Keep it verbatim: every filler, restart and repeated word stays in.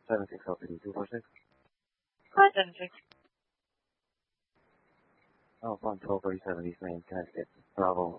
seven six L P D two four six. five seven six. Oh, one twelve thirty-seven East Main, Connecticut. Bravo